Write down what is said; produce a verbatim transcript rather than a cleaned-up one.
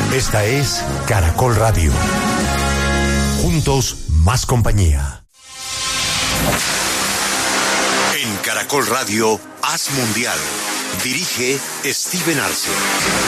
Esta es Caracol Radio. Juntos, más compañía. En Caracol Radio, Haz Mundial. Dirige Steven Arce.